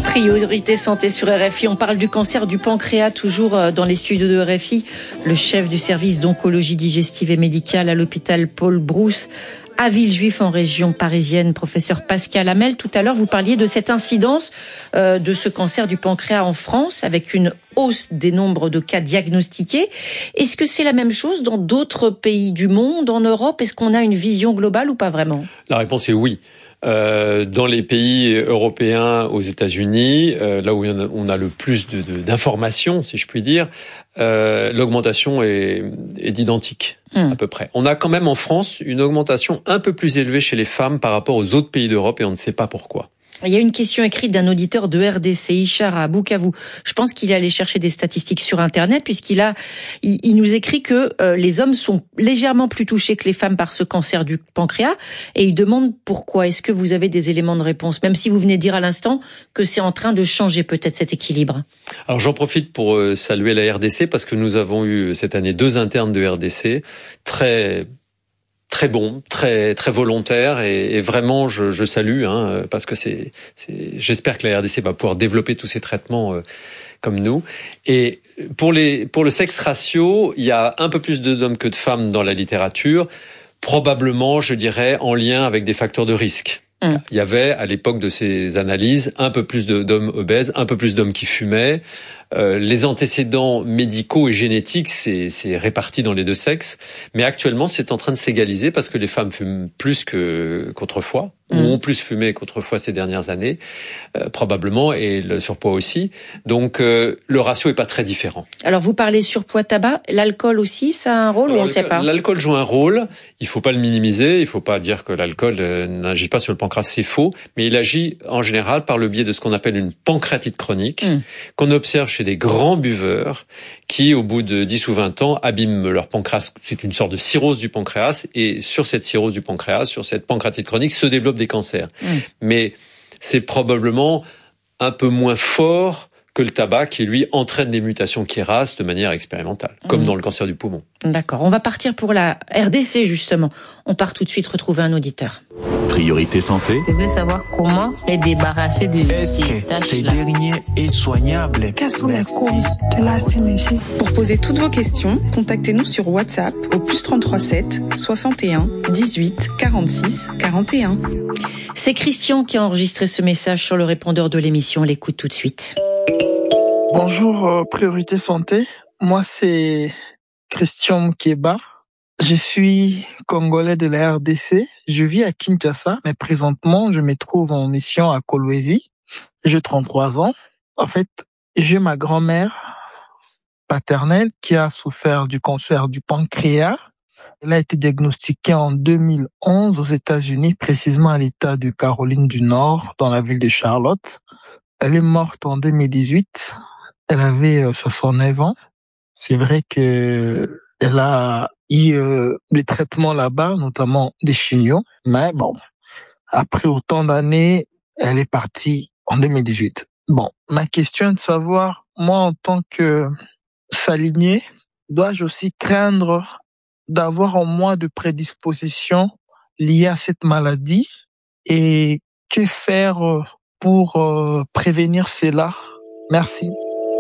Priorité santé sur RFI. On parle du cancer du pancréas, toujours dans les studios de RFI. Le chef du service d'oncologie digestive et médicale à l'hôpital Paul Brousse à Villejuif en région parisienne, professeur Pascal Hamel. Tout à l'heure, vous parliez de cette incidence de ce cancer du pancréas en France avec une hausse des nombres de cas diagnostiqués. Est-ce que c'est la même chose dans d'autres pays du monde, en Europe? Est-ce qu'on a une vision globale ou pas vraiment? La réponse est oui. Dans les pays européens, aux États-Unis, là où on a le plus d'informations, si je puis dire, l'augmentation est identique à peu près. On a quand même en France une augmentation un peu plus élevée chez les femmes par rapport aux autres pays d'Europe et on ne sait pas pourquoi. Il y a une question écrite d'un auditeur de RDC, Ishara à Bukavu. Je pense qu'il est allé chercher des statistiques sur Internet puisqu'il nous écrit que les hommes sont légèrement plus touchés que les femmes par ce cancer du pancréas et il demande pourquoi. Est-ce que vous avez des éléments de réponse, même si vous venez de dire à l'instant que c'est en train de changer peut-être cet équilibre? Alors j'en profite pour saluer la RDC parce que nous avons eu cette année 2 internes de RDC très bon, très volontaire et vraiment je salue parce que j'espère que la RDC va pouvoir développer tous ces traitements comme nous. Et pour le sexe ratio, il y a un peu plus d'hommes que de femmes dans la littérature, probablement je dirais en lien avec des facteurs de risque. Il y avait à l'époque de ces analyses un peu plus d'hommes obèses, un peu plus d'hommes qui fumaient. Les antécédents médicaux et génétiques, c'est réparti dans les deux sexes. Mais actuellement, c'est en train de s'égaliser parce que les femmes fument plus qu'autrefois, ou ont plus fumé qu'autrefois ces dernières années, probablement, et le surpoids aussi. Donc, le ratio est pas très différent. Alors, vous parlez surpoids tabac, l'alcool aussi, ça a un rôle ou on ne sait pas? L'alcool joue un rôle. Il faut pas le minimiser. Il faut pas dire que l'alcool n'agit pas sur le pancréas, c'est faux. Mais il agit en général par le biais de ce qu'on appelle une pancréatite chronique, qu'on observe chez des grands buveurs qui, au bout de 10 ou 20 ans, abîment leur pancréas. C'est une sorte de cirrhose du pancréas. Et sur cette cirrhose du pancréas, sur cette pancréatite chronique, se développent des cancers. Mais c'est probablement un peu moins fort que le tabac qui, lui, entraîne des mutations chiasses de manière expérimentale, comme dans le cancer du poumon. D'accord. On va partir pour la RDC, justement. On part tout de suite retrouver un auditeur. Priorité santé. Je veux savoir comment les débarrasser de ces taches-là. Ces derniers est soignable. Quelles sont les causes de la synergie? Pour poser toutes vos questions, contactez-nous sur WhatsApp au +33 7 61 18 46 41. C'est Christian qui a enregistré ce message sur le répondeur de l'émission. On l'écoute tout de suite. Bonjour, Priorité Santé. Moi, c'est Christian Mukeba. Je suis congolais de la RDC. Je vis à Kinshasa, mais présentement, je me trouve en mission à Kolwezi. J'ai 33 ans. En fait, j'ai ma grand-mère paternelle qui a souffert du cancer du pancréas. Elle a été diagnostiquée en 2011 aux États-Unis, précisément à l'État de Caroline du Nord, dans la ville de Charlotte. Elle est morte en 2018. Elle avait 69 ans. C'est vrai que elle a eu des traitements là-bas, notamment des chimios. Mais bon, après autant d'années, elle est partie en 2018. Bon, ma question est de savoir, moi, en tant que salignée, dois-je aussi craindre d'avoir en moi de prédispositions liées à cette maladie? Et que faire pour prévenir cela? Merci.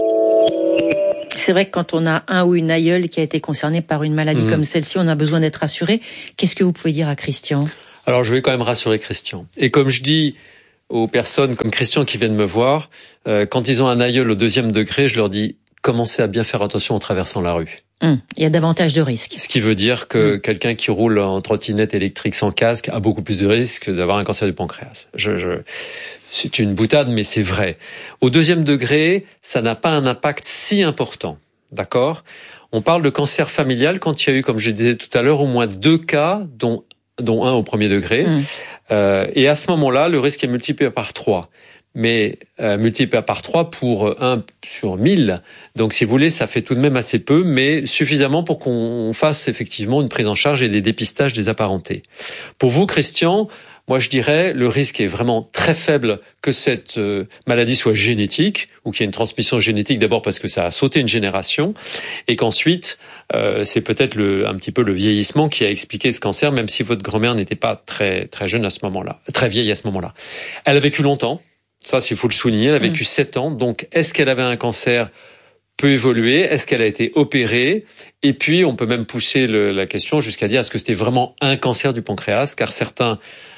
C'est vrai que quand on a un ou une aïeule qui a été concernée par une maladie comme celle-ci, on a besoin d'être rassuré. Qu'est-ce que vous pouvez dire à Christian? Alors, je vais quand même rassurer Christian. Et comme je dis aux personnes comme Christian qui viennent me voir, quand ils ont un aïeul au 2e degré, je leur dis, commencez à bien faire attention en traversant la rue. Il y a davantage de risques. Ce qui veut dire que quelqu'un qui roule en trottinette électrique sans casque a beaucoup plus de risques d'avoir un cancer du pancréas. C'est une boutade, mais c'est vrai. Au 2e degré, ça n'a pas un impact si important. D'accord? On parle de cancer familial quand il y a eu, comme je disais tout à l'heure, au moins 2 cas, dont un au 1er degré. Et à ce moment-là, le risque est multiplié par 3. Mais multiplié par 3 pour 1 sur 1000. Donc si vous voulez, ça fait tout de même assez peu, mais suffisamment pour qu'on fasse effectivement une prise en charge et des dépistages des apparentés. Pour vous, Christian, moi je dirais le risque est vraiment très faible que cette maladie soit génétique ou qu'il y ait une transmission génétique, d'abord parce que ça a sauté une génération et qu'ensuite c'est peut-être un petit peu le vieillissement qui a expliqué ce cancer, même si votre grand-mère n'était pas très jeune à ce moment-là, très vieille à ce moment-là. Elle a vécu longtemps. Ça, il faut le souligner. Elle a vécu 7 ans. Donc, est-ce qu'elle avait un cancer? Peut évoluer. Est-ce qu'elle a été opérée? Et puis, on peut même pousser la question jusqu'à dire est-ce que c'était vraiment un cancer du pancréas? Car certains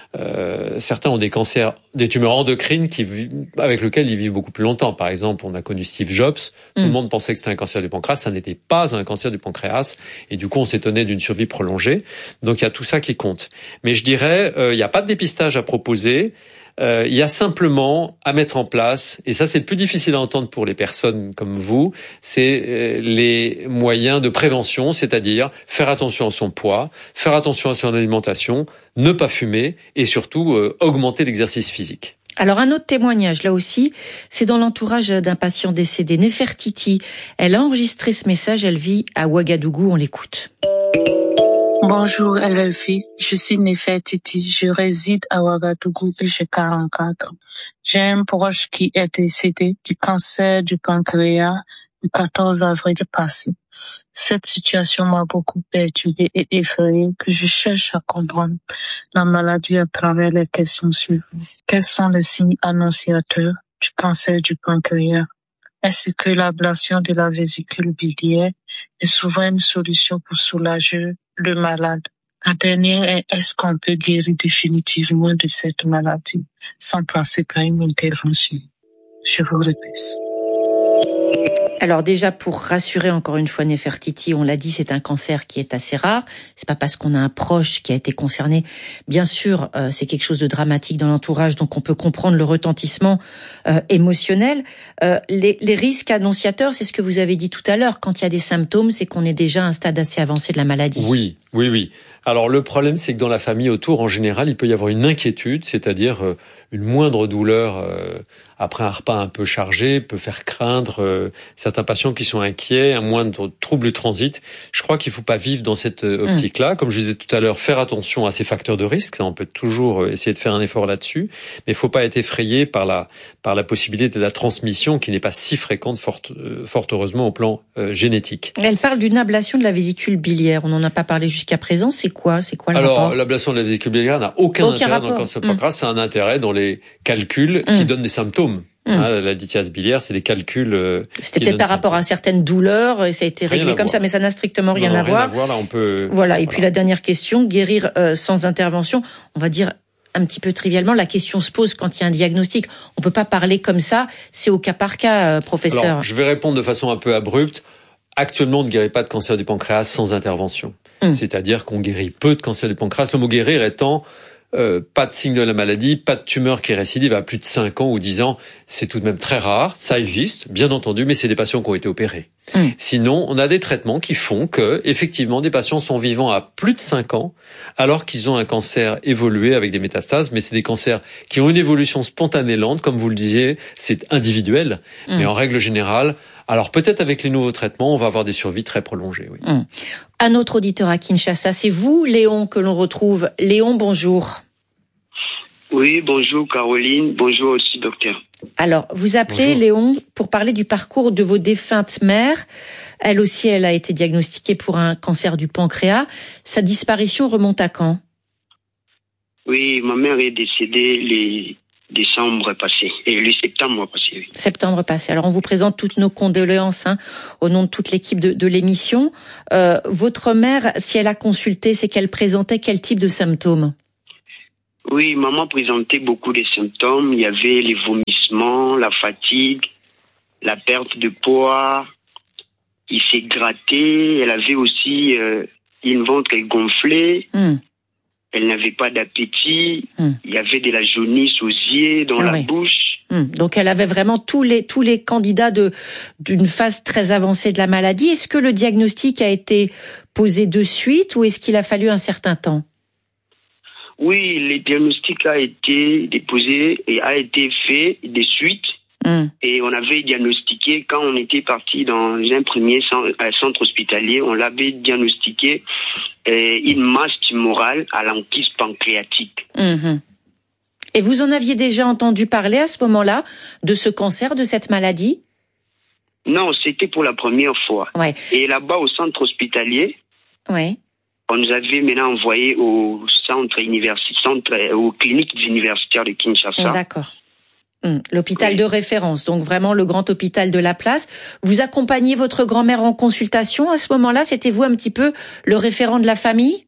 ont des cancers, des tumeurs endocrines avec lesquelles ils vivent beaucoup plus longtemps. Par exemple, on a connu Steve Jobs. Tout le monde pensait que c'était un cancer du pancréas. Ça n'était pas un cancer du pancréas. Et du coup, on s'étonnait d'une survie prolongée. Donc, il y a tout ça qui compte. Mais je dirais, il n'y a pas de dépistage à proposer. Il y a simplement à mettre en place, et ça c'est plus difficile à entendre pour les personnes comme vous, c'est les moyens de prévention, c'est-à-dire faire attention à son poids, faire attention à son alimentation, ne pas fumer et surtout augmenter l'exercice physique. Alors un autre témoignage, là aussi, c'est dans l'entourage d'un patient décédé, Nefertiti. Elle a enregistré ce message, elle vit à Ouagadougou, on l'écoute. Bonjour LFI, je suis Nefertiti, je réside à Ouagadougou et j'ai 44 ans. J'ai un proche qui est décédé du cancer du pancréas le 14 avril passé. Cette situation m'a beaucoup perturbée et effrayée que je cherche à comprendre la maladie à travers les questions suivantes. Quels sont les signes annonciateurs du cancer du pancréas? Est-ce que l'ablation de la vésicule biliaire est souvent une solution pour soulager le malade? La dernière est, est-ce qu'on peut guérir définitivement de cette maladie sans passer par une intervention? Je vous répète. Alors déjà, pour rassurer encore une fois Nefertiti, on l'a dit, c'est un cancer qui est assez rare. C'est pas parce qu'on a un proche qui a été concerné. Bien sûr, c'est quelque chose de dramatique dans l'entourage, donc on peut comprendre le retentissement émotionnel. Les risques annonciateurs, c'est ce que vous avez dit tout à l'heure. Quand il y a des symptômes, c'est qu'on est déjà à un stade assez avancé de la maladie. Oui. Alors le problème, c'est que dans la famille autour, en général, il peut y avoir une inquiétude, c'est-à-dire une moindre douleur après un repas un peu chargé peut faire craindre certains patients qui sont inquiets, un moindre trouble transit. Je crois qu'il ne faut pas vivre dans cette optique-là. Comme je disais tout à l'heure, faire attention à ces facteurs de risque. Ça, on peut toujours essayer de faire un effort là-dessus, mais il ne faut pas être effrayé par la possibilité de la transmission qui n'est pas si fréquente, fort heureusement au plan génétique. Elle parle d'une ablation de la vésicule biliaire. On n'en a pas parlé jusqu'à présent. C'est quoi le rapport? Alors, l'ablation de la vésicule biliaire n'a aucun intérêt dans le cancer du pancréas. C'est un intérêt dans les calculs qui donnent des symptômes. La lithiase biliaire, c'est des calculs. C'était peut-être par rapport à certaines douleurs, et ça a été réglé comme ça, mais ça n'a strictement rien à voir. Là, on peut. Voilà. Et puis la dernière question, guérir sans intervention. On va dire un petit peu trivialement, la question se pose quand il y a un diagnostic. On peut pas parler comme ça. C'est au cas par cas, professeur. Alors, je vais répondre de façon un peu abrupte. Actuellement, on ne guérit pas de cancer du pancréas sans intervention. C'est-à-dire qu'on guérit peu de cancer du pancréas. Le mot guérir étant pas de signe de la maladie, pas de tumeur qui récidive à plus de 5 ans ou 10 ans. C'est tout de même très rare. Ça existe, bien entendu, mais c'est des patients qui ont été opérés. Sinon, on a des traitements qui font que, effectivement, des patients sont vivants à plus de 5 ans, alors qu'ils ont un cancer évolué avec des métastases, mais c'est des cancers qui ont une évolution spontanée lente, comme vous le disiez, c'est individuel, mais en règle générale, alors peut-être avec les nouveaux traitements, on va avoir des survies très prolongées, oui. Un autre auditeur à Kinshasa, c'est vous, Léon, que l'on retrouve. Léon, bonjour. Oui, bonjour Caroline, bonjour aussi docteur. Alors, vous appelez Léon pour parler du parcours de vos défuntes mères. Elle aussi, elle a été diagnostiquée pour un cancer du pancréas. Sa disparition remonte à quand? Oui, ma mère est décédée le décembre passé, et le septembre passé. Oui. Septembre passé. Alors, on vous présente toutes nos condoléances au nom de toute l'équipe de l'émission. Votre mère, si elle a consulté, c'est qu'elle présentait quel type de symptômes? Oui, maman présentait beaucoup de symptômes. Il y avait les vomissements, la fatigue, la perte de poids. Il s'est gratté. Elle avait aussi une ventre gonflée. Elle n'avait pas d'appétit. Il y avait de la jaunisse aux yeux, dans la bouche. Donc elle avait vraiment tous les candidats d'une phase très avancée de la maladie. Est-ce que le diagnostic a été posé de suite ou est-ce qu'il a fallu un certain temps? Oui, le diagnostic a été déposé et a été fait de suite. Et on avait diagnostiqué, quand on était parti dans un premier centre hospitalier, on l'avait diagnostiqué une masse tumorale à l'enquise pancréatique. Et vous en aviez déjà entendu parler à ce moment-là de ce cancer, de cette maladie? Non, c'était pour la première fois. Et là-bas, au centre hospitalier, on nous avait maintenant envoyé aux cliniques universitaires de Kinshasa. D'accord. L'hôpital de référence, donc vraiment le grand hôpital de la place. Vous accompagnez votre grand-mère en consultation à ce moment-là? C'était vous un petit peu le référent de la famille?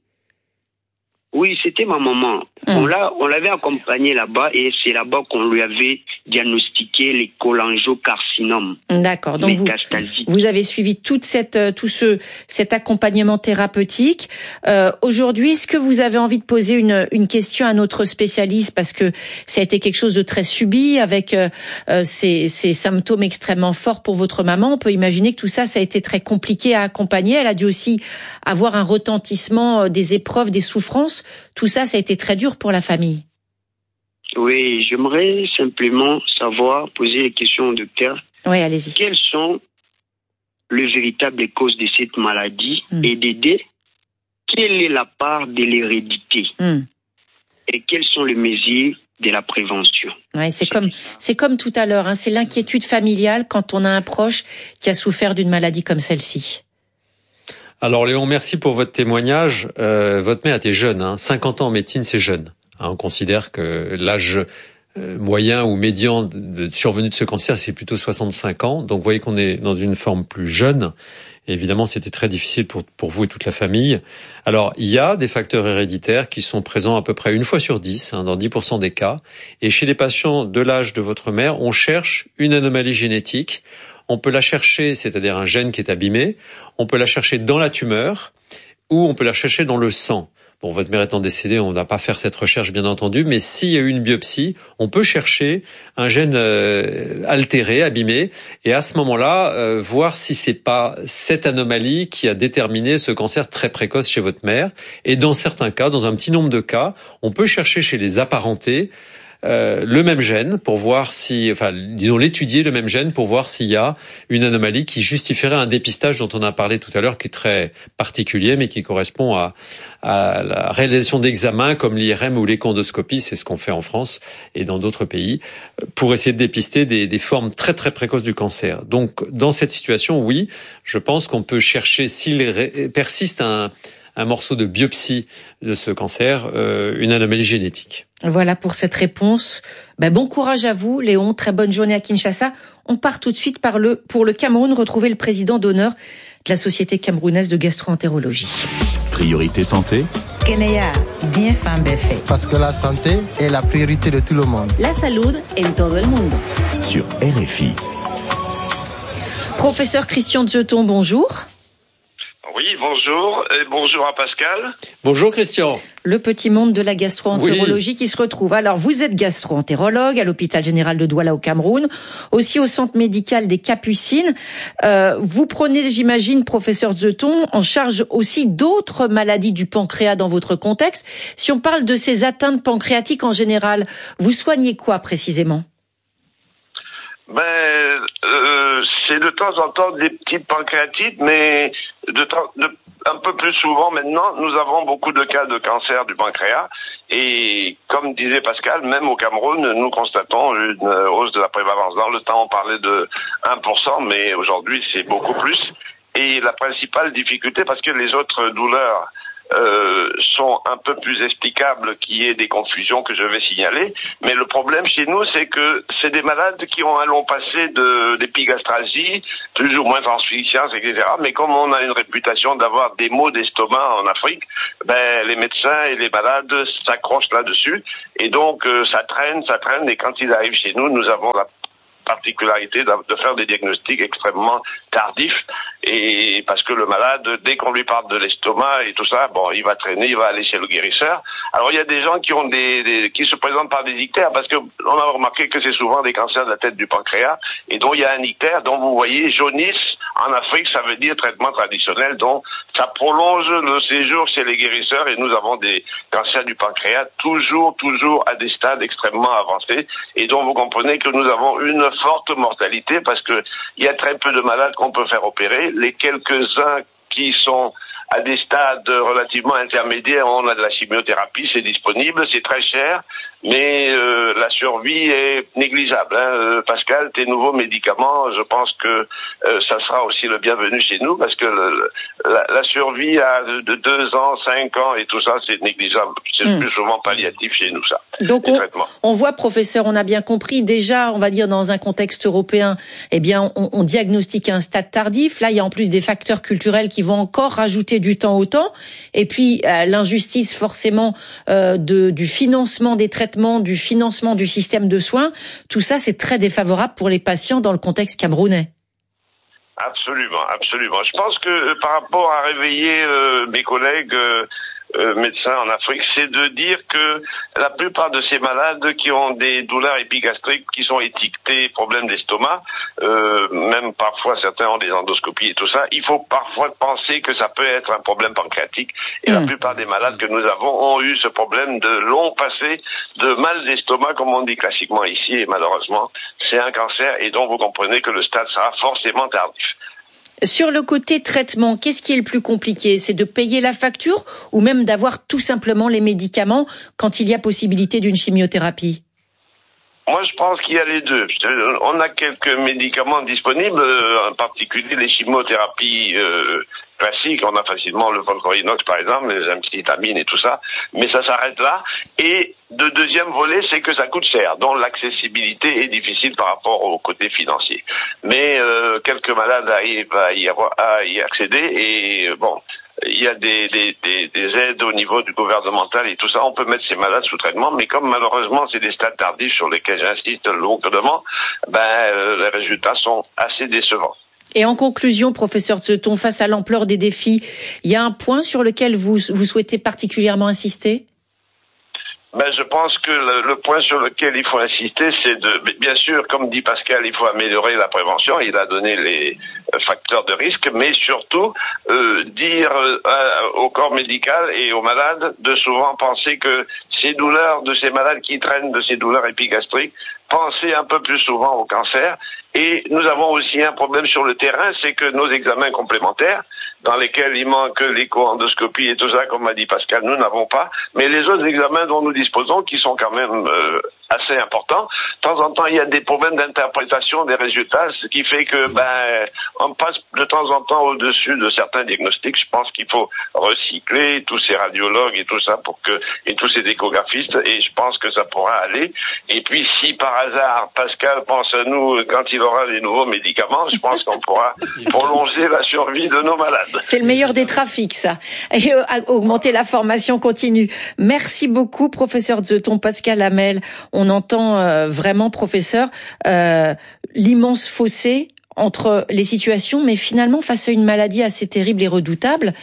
Oui, c'était ma maman. On l'avait accompagnée là-bas et c'est là-bas qu'on lui avait diagnostiqué les cholangiocarcinomes. D'accord. Donc vous avez suivi cet accompagnement thérapeutique. Aujourd'hui, est-ce que vous avez envie de poser une question à notre spécialiste, parce que ça a été quelque chose de très subi avec ces symptômes extrêmement forts pour votre maman. On peut imaginer que tout ça a été très compliqué à accompagner. Elle a dû aussi avoir un retentissement des épreuves, des souffrances. Tout ça a été très dur pour la famille. Oui, j'aimerais simplement poser les questions au docteur. Oui, allez-y. Quelles sont les véritables causes de cette maladie et d'aider? Quelle est la part de l'hérédité? Et quelles sont les mesures de la prévention? Ouais, c'est comme tout à l'heure, c'est l'inquiétude familiale quand on a un proche qui a souffert d'une maladie comme celle-ci. Alors Léon, merci pour votre témoignage. Votre mère était jeune, 50 ans en médecine, c'est jeune. On considère que l'âge moyen ou médian de survenue de ce cancer, c'est plutôt 65 ans. Donc vous voyez qu'on est dans une forme plus jeune. Et évidemment, c'était très difficile pour vous et toute la famille. Alors, il y a des facteurs héréditaires qui sont présents à peu près 1 fois sur 10, dans 10% des cas. Et chez les patients de l'âge de votre mère, on cherche une anomalie génétique. On peut la chercher, c'est-à-dire un gène qui est abîmé. On peut la chercher dans la tumeur ou on peut la chercher dans le sang. Bon, votre mère étant décédée, on ne va pas faire cette recherche, bien entendu, mais s'il y a eu une biopsie, on peut chercher un gène altéré, abîmé, et à ce moment-là, voir si c'est pas cette anomalie qui a déterminé ce cancer très précoce chez votre mère. Et dans certains cas, dans un petit nombre de cas, on peut chercher chez les apparentés le même gène pour voir l'étudier le même gène pour voir s'il y a une anomalie qui justifierait un dépistage dont on a parlé tout à l'heure, qui est très particulier, mais qui correspond à la réalisation d'examens comme l'IRM ou l'échoendoscopie, c'est ce qu'on fait en France et dans d'autres pays, pour essayer de dépister des formes très très précoces du cancer. Donc, dans cette situation, oui, je pense qu'on peut chercher, s'il persiste un morceau de biopsie de ce cancer, une anomalie génétique. Voilà pour cette réponse. Bon courage à vous, Léon. Très bonne journée à Kinshasa. On part tout de suite pour le Cameroun, retrouver le président d'honneur de la Société camerounaise de gastro-entérologie. Priorité santé. Keneya, bien fan befe. Parce que la santé est la priorité de tout le monde. La salud en todo el mundo. Sur RFI. Professeur Christian Dzeton, bonjour. Oui, bonjour, et bonjour à Pascal. Bonjour Christian. Le petit monde de la gastro-entérologie qui se retrouve. Alors, vous êtes gastro-entérologue à l'hôpital général de Douala au Cameroun, aussi au centre médical des Capucines. Vous prenez, j'imagine, professeur Dzeton, en charge aussi d'autres maladies du pancréas dans votre contexte. Si on parle de ces atteintes pancréatiques en général, vous soignez quoi précisément ? C'est de temps en temps des petites pancréatites, mais un peu plus souvent maintenant, nous avons beaucoup de cas de cancer du pancréas. Et comme disait Pascal, même au Cameroun, nous constatons une hausse de la prévalence. Dans le temps, on parlait de 1%, mais aujourd'hui, c'est beaucoup plus. Et la principale difficulté, parce que les autres douleurs sont un peu plus explicables, qu'il y ait des confusions que je vais signaler. Mais le problème chez nous, c'est que c'est des malades qui ont un long passé d'épigastrasie, plus ou moins d'insuffisance, etc. Mais comme on a une réputation d'avoir des maux d'estomac en Afrique, les médecins et les malades s'accrochent là-dessus. Et donc, ça traîne. Et quand ils arrivent chez nous, nous avons la particularité de faire des diagnostics extrêmement tardifs, et parce que le malade, dès qu'on lui parle de l'estomac et tout ça, il va traîner, il va aller chez le guérisseur. Alors il y a des gens qui ont qui se présentent par des ictères, parce que on a remarqué que c'est souvent des cancers de la tête du pancréas, et dont il y a un ictère, dont vous voyez jaunisse. En Afrique, ça veut dire traitement traditionnel, donc ça prolonge le séjour chez les guérisseurs, et nous avons des cancers du pancréas toujours à des stades extrêmement avancés, et donc vous comprenez que nous avons une forte mortalité, parce que il y a très peu de malades qu'on peut faire opérer. Les quelques-uns qui sont à des stades relativement intermédiaires, on a de la chimiothérapie, c'est disponible, c'est très cher, mais la survie est négligeable. Pascal, tes nouveaux médicaments, je pense que ça sera aussi le bienvenu chez nous, parce que la survie de 2 ans, 5 ans et tout ça, c'est négligeable. C'est plus souvent palliatif chez nous, ça. Donc on voit, professeur, on a bien compris, déjà, on va dire dans un contexte européen, eh bien, on diagnostique un stade tardif. Là, il y a en plus des facteurs culturels qui vont encore rajouter du temps au temps. Et puis, l'injustice, forcément, du financement des traitements, du financement du système de soins. Tout ça, c'est très défavorable pour les patients dans le contexte camerounais. Absolument, absolument. Je pense que par rapport à réveiller mes collègues médecins en Afrique, c'est de dire que la plupart de ces malades qui ont des douleurs épigastriques, qui sont étiquetés problèmes d'estomac, même parfois certains ont des endoscopies et tout ça, il faut parfois penser que ça peut être un problème pancréatique. Et la plupart des malades que nous avons ont eu ce problème de long passé de mal d'estomac, comme on dit classiquement ici, et malheureusement, c'est un cancer, et donc vous comprenez que le stade sera forcément tardif. Sur le côté traitement, qu'est-ce qui est le plus compliqué? C'est de payer la facture ou même d'avoir tout simplement les médicaments quand il y a possibilité d'une chimiothérapie? Moi, je pense qu'il y a les deux. On a quelques médicaments disponibles, en particulier les chimiothérapies classiques. On a facilement le Volcorinox, par exemple, les amphétamines et tout ça. Mais ça s'arrête là. Et le deuxième volet, c'est que ça coûte cher. Donc l'accessibilité est difficile par rapport au côté financier. Mais quelques malades arrivent à y accéder. Et bon, il y a des aides au niveau du gouvernemental et tout ça. On peut mettre ces malades sous traitement, mais comme malheureusement c'est des stades tardifs sur lesquels j'insiste lourdement, les résultats sont assez décevants. Et en conclusion, professeur Tseton, face à l'ampleur des défis, il y a un point sur lequel vous souhaitez particulièrement insister? Je pense que le point sur lequel il faut insister, c'est bien sûr, comme dit Pascal, il faut améliorer la prévention. Il a donné les facteurs de risque, mais surtout dire au corps médical et aux malades de souvent penser que ces douleurs de ces malades qui traînent de ces douleurs épigastriques, penser un peu plus souvent au cancer. Et nous avons aussi un problème sur le terrain, c'est que nos examens complémentaires, dans lesquels il manque l'écho-endoscopie et tout ça, comme m'a dit Pascal, nous n'avons pas. Mais les autres examens dont nous disposons, qui sont quand même assez importants, de temps en temps, il y a des problèmes d'interprétation des résultats, ce qui fait que on passe de temps en temps au-dessus de certains diagnostics. Je pense qu'il faut recycler tous ces radiologues et tout ça et tous ces échographistes, et je pense que ça pourra aller. Et puis, si par hasard, Pascal pense à nous quand il aura les nouveaux médicaments, je pense qu'on pourra prolonger la survie de nos malades. C'est le meilleur des trafics, ça. Et augmenter la formation continue. Merci beaucoup, professeur Tseton, Pascal Hamel. On entend vraiment, professeur, l'immense fossé entre les situations, mais finalement, face à une maladie assez terrible et redoutable,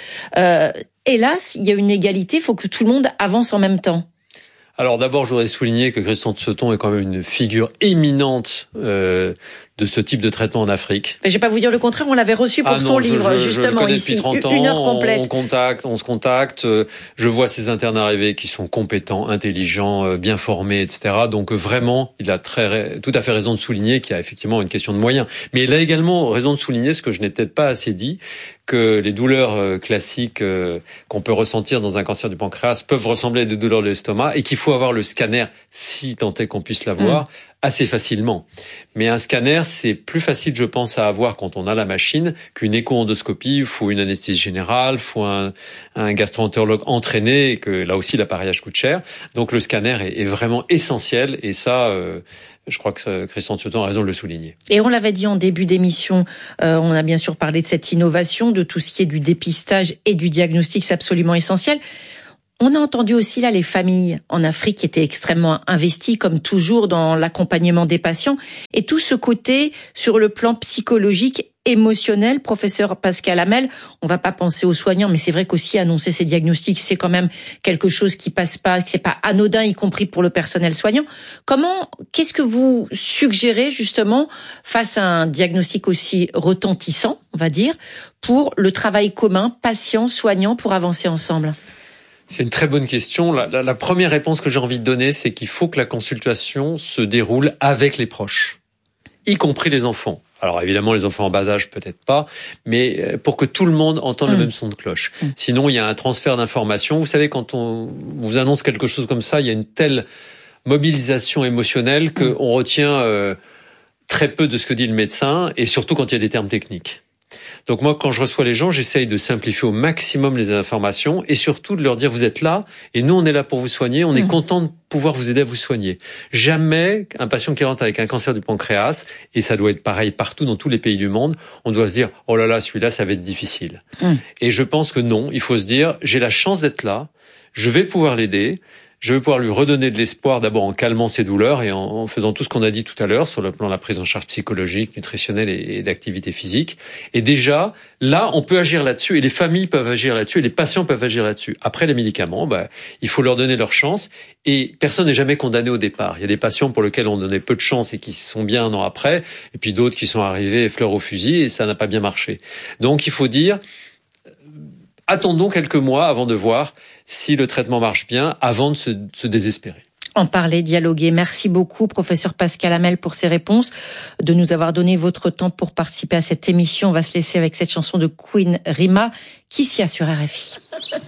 hélas, il y a une égalité, il faut que tout le monde avance en même temps. Alors d'abord, je voudrais souligner que Christian Tseton est quand même une figure éminente de ce type de traitement en Afrique. Je vais pas vous dire le contraire, on l'avait reçu pour son livre, justement, ici. Depuis 30 ans, une heure complète. On se contacte, je vois ces internes arrivés qui sont compétents, intelligents, bien formés, etc. Donc vraiment, il a tout à fait raison de souligner qu'il y a effectivement une question de moyens. Mais il a également raison de souligner ce que je n'ai peut-être pas assez dit, que les douleurs classiques qu'on peut ressentir dans un cancer du pancréas peuvent ressembler à des douleurs de l'estomac et qu'il faut avoir le scanner, si tant est qu'on puisse l'avoir, assez facilement. Mais un scanner, c'est plus facile, je pense, à avoir quand on a la machine qu'une écho-endoscopie. Il faut une anesthésie générale, il faut un gastro-entérologue entraîné, et que là aussi l'appareillage coûte cher. Donc le scanner est vraiment essentiel, et ça, je crois que Christian Tseton a raison de le souligner. Et on l'avait dit en début d'émission, on a bien sûr parlé de cette innovation, de tout ce qui est du dépistage et du diagnostic, c'est absolument essentiel. On a entendu aussi là les familles en Afrique qui étaient extrêmement investies, comme toujours, dans l'accompagnement des patients. Et tout ce côté, sur le plan psychologique, émotionnel, professeur Pascal Hamel, on va pas penser aux soignants, mais c'est vrai qu'aussi annoncer ces diagnostics, c'est quand même quelque chose qui passe pas, que c'est pas anodin, y compris pour le personnel soignant. Qu'est-ce que vous suggérez justement face à un diagnostic aussi retentissant, on va dire, pour le travail commun, patient-soignant, pour avancer ensemble? C'est une très bonne question. La première réponse que j'ai envie de donner, c'est qu'il faut que la consultation se déroule avec les proches, y compris les enfants. Alors évidemment, les enfants en bas âge, peut-être pas, mais pour que tout le monde entende le même son de cloche. Sinon, il y a un transfert d'informations. Vous savez, quand on vous annonce quelque chose comme ça, il y a une telle mobilisation émotionnelle qu'on retient très peu de ce que dit le médecin, et surtout quand il y a des termes techniques. Donc moi, quand je reçois les gens, j'essaye de simplifier au maximum les informations et surtout de leur dire vous êtes là et nous on est là pour vous soigner, on est content de pouvoir vous aider à vous soigner. Jamais un patient qui rentre avec un cancer du pancréas, et ça doit être pareil partout dans tous les pays du monde, on doit se dire oh là là, celui-là ça va être difficile. Et je pense que non, il faut se dire j'ai la chance d'être là, je vais pouvoir l'aider. Je vais pouvoir lui redonner de l'espoir, d'abord en calmant ses douleurs et en faisant tout ce qu'on a dit tout à l'heure sur le plan de la prise en charge psychologique, nutritionnelle et d'activité physique. Et déjà, là, on peut agir là-dessus et les familles peuvent agir là-dessus et les patients peuvent agir là-dessus. Après, les médicaments, il faut leur donner leur chance et personne n'est jamais condamné au départ. Il y a des patients pour lesquels on donnait peu de chance et qui sont bien un an après, et puis d'autres qui sont arrivés fleurs au fusil et ça n'a pas bien marché. Donc, il faut dire attendons quelques mois avant de voir si le traitement marche bien, avant de se désespérer. En parler, dialoguer. Merci beaucoup, professeur Pascal Hamel, pour ces réponses, de nous avoir donné votre temps pour participer à cette émission. On va se laisser avec cette chanson de Queen, Rima, Kissia sur RFI.